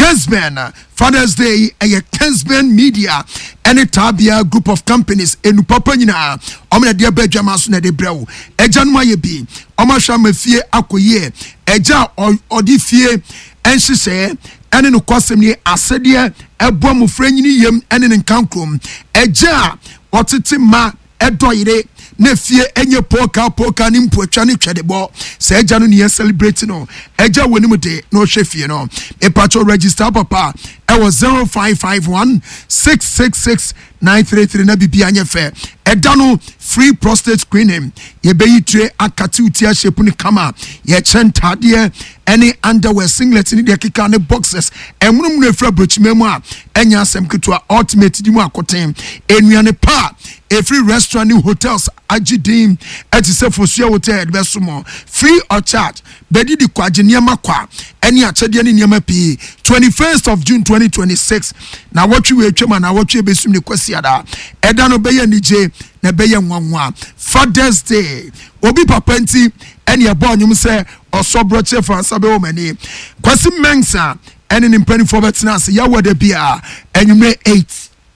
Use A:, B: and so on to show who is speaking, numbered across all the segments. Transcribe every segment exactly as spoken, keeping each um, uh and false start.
A: Kingsman Father's Day a Kingsman Media and a Tabia group of companies in Papanyina omna dia bedwama so na de brew eja no aye bi omasha mafie akoye eja odifie enhye ene no kwasem ni asede ebo amufranyini yem ene ne nkankrom eja otete ma edoyire na fie enye poka poka ni mpotwa ne twedebo se eja no ne celebrate no eja wonimu de no hwe fie no e patro register papa e was zero five five one six six six nine three three na bibia anye fe eda no free prostate screening ye beyi tre akati utia shape ni kama ye chentade any underwear singlet ni de kika ne boxes enwunum no efra brochimemu a enya asem ketwa ultimate di mu akoten enuane pa a free restaurant ni hotels ajidim etise fosuya hotel be sumo free or charge bedi di kwa niema kwa eni achede ni niema pi twenty-first of June twenty twenty-six na watwi we twema na watwi besum ni kwasi ada eda no beye nije na beye nwanwa Father's Day obi papa nti eni ebo nyum se osobroche fa sabe o mani kwasi mensa eni ni mpani for betnase ya wode bia enyume eight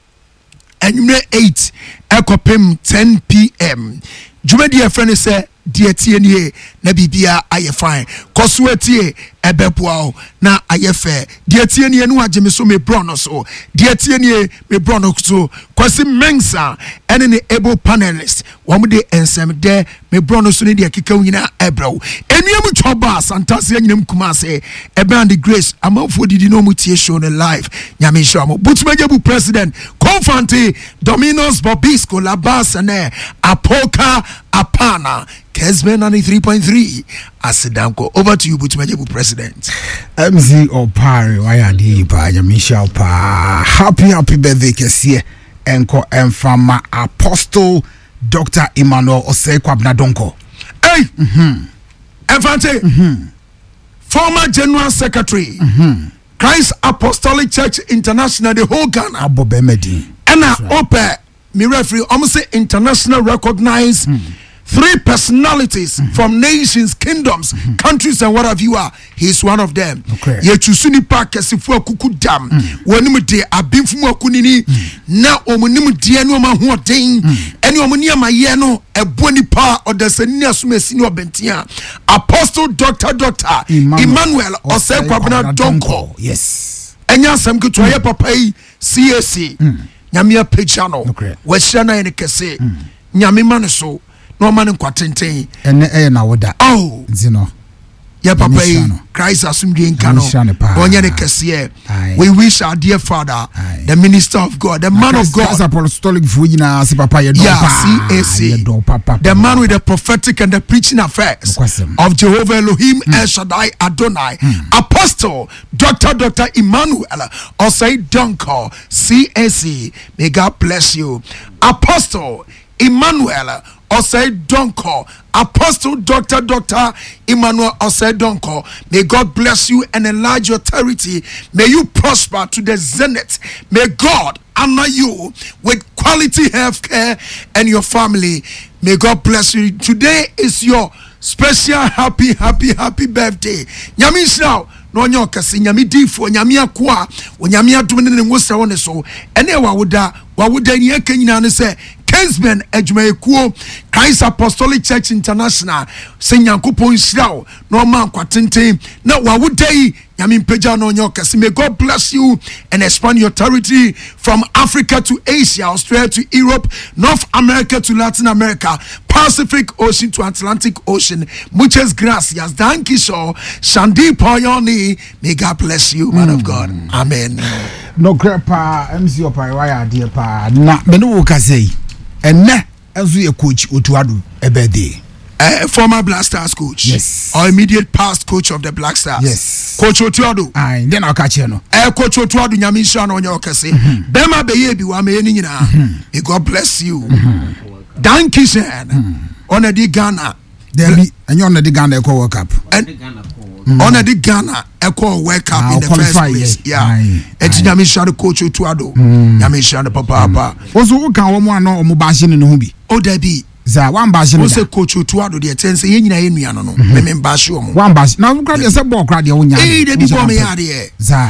A: enyume eight ekopem ten p m jumedi e friend say die tie nie na bibia aye fine koso etie ebeboa na aye fe die tie nie no ageme so me brono so die tie nie me brono so kwasi mensa ene ne able panelist wo de ensem de me brono so ne de kika nyina ebrew enuam choba santase nyinam kuma se eband grace amafo didi no mutie show ne live nyame show mo butumajebu president Confante Dominos Bobisco Labasa ne Apoka Apana Kingsman ninety-three point three Asidanko. Over to you, Butumajebu President.
B: M Z Opari, why are you, Pa? Michelle Pa. Happy, happy birthday, Kessie. Enko Enfama Apostle Doctor Emmanuel Osei-Kwabena Donko.
A: Hey!
B: Mm-hmm.
A: Enfante,
B: mm-hmm.
A: former General Secretary,
B: mm-hmm.
A: Christ Apostolic Church International, the whole Ghana.
B: Abo Bemedi.
A: And I open me referee, almost say international recognized. Mm. Three personalities mm-hmm. from nations, kingdoms, mm-hmm. countries, and whatever you are. He's one of them.
B: Okay.
A: Ye chusuni pa kesifu kuku dam. Wanimu de abinfumu akunini na omunimu de enu ma huwa ding. Eni omunia ma yeno ebweni pa odeseni asume sini wa bentia. Apostle Doctor Doctor Emmanuel, Emmanuel Osei-Kwabena Donko.
B: Yes.
A: Enya semke tuwaye papai C A C. Nyamia pejano.
B: Okay.
A: Weshana ene kese. Nyamima neso. No man in quatenten
B: and eh na woda
A: oh
B: zino
A: ya papa Christ asumdi nkano onye ne kese we wish our dear father Aye. The minister of God the man of God
B: apostolic fujina si papa ye do
A: pa C A C the man with the prophetic and the preaching affairs of Jehovah Elohim mm. El Shaddai Adonai mm. Apostle Doctor Doctor Emmanuel Osei-Donko C A C may God bless you Apostle Emmanuel Osei-Donko, Apostle Doctor Doctor Emmanuel Osei-Donko. May God bless you and enlarge your territory. May you prosper to the zenith. May God honor you with quality health care and your family. May God bless you. Today is your special happy, happy, happy birthday. Nyami now. No nyo kase nyame difo nyame akoa onyame adom ne ngosa woni so ene wa woda wa woda ni akanyina ne se Kingsman adwumayekuo Christ Apostolic Church International se nyankopon hirawo no man kwatenten na wa woda yi nyame mpagya no nyo kase. May God bless you and expand your territory from Africa to Asia, Australia to Europe, North America to Latin America, Pacific Ocean to Atlantic Ocean. Muchas gracias. Thank you so. Shandi Poyoni. May God bless you, man mm. of God. Amen.
B: No grandpa, M C Opari, why are dear pa? Na menu kase. And na enzo ye coach Otuado ebede.
A: Uh, former Black Stars coach.
B: Yes.
A: Or immediate past coach of the Black Stars.
B: Yes.
A: Coach Otuado.
B: Aye, then I'll catch you no.
A: Eh, Coach Otuado nyami shano onyo kase. Bema beye bi wa me ni nyina. May God bless you. Dan Kishan. On di Ghana.
B: There be and you're the Ghana Eco World Cup.
A: On the Ghana Eco World Cup in the first place. Yeah. It's nyami shano Coach Otuado. Nyami shano papa papa.
B: Also who can one no omubashi ni no bi.
A: O there be.
B: Za one bash no
A: say Coach Otuado de tense ye nyina ye nua no no me me bashi omo
B: one bash na nkra de say ball kra de wonya
A: eh de bi bo me ya de
B: za